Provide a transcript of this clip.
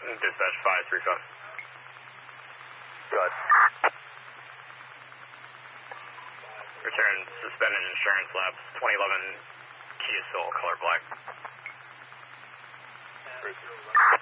Dispatch 535. Go ahead. Return suspended insurance lapse 2011 Kia Soul, color black.